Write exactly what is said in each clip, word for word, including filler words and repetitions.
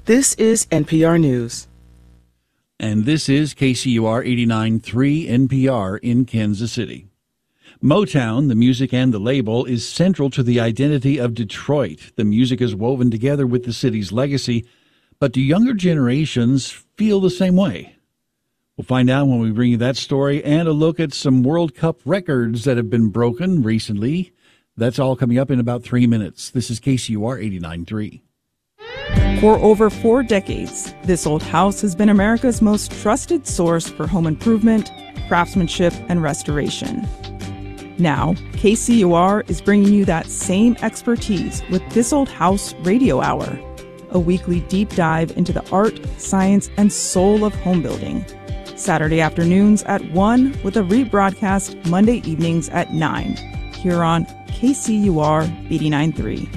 This is N P R News. And this is K C U R eighty-nine point three N P R in Kansas City. Motown, the music and the label, is central to the identity of Detroit. The music is woven together with the city's legacy. But do younger generations feel the same way? We'll find out when we bring you that story and a look at some World Cup records that have been broken recently. That's all coming up in about three minutes. This is K C U R eighty-nine point three. For over four decades, This Old House has been America's most trusted source for home improvement, craftsmanship, and restoration. Now, K C U R is bringing you that same expertise with This Old House Radio Hour, a weekly deep dive into the art, science, and soul of home building. Saturday afternoons at one with a rebroadcast Monday evenings at nine, here on K C U R eighty-nine point three.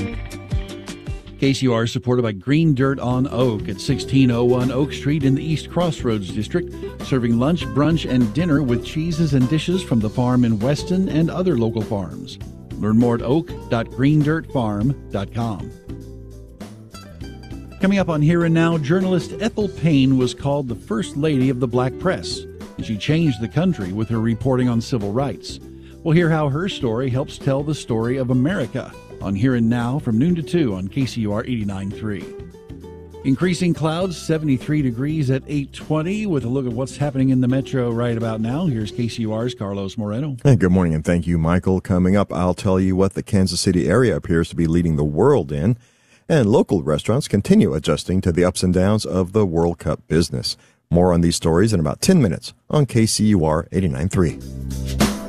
K C U R is supported by Green Dirt on Oak at sixteen oh one Oak Street in the East Crossroads District, serving lunch, brunch, and dinner with cheeses and dishes from the farm in Weston and other local farms. Learn more at oak dot green dirt farm dot com. Coming up on Here and Now, journalist Ethel Payne was called the First Lady of the Black Press, and she changed the country with her reporting on civil rights. We'll hear how her story helps tell the story of America on Here and Now from noon to two on K C U R eighty-nine point three. Increasing clouds, seventy-three degrees at eight twenty. With a look at what's happening in the metro right about now, here's K C U R's Carlos Moreno. Hey, good morning, and thank you, Michael. Coming up, I'll tell you what the Kansas City area appears to be leading the world in, and local restaurants continue adjusting to the ups and downs of the World Cup business. More on these stories in about ten minutes on K C U R eighty-nine point three.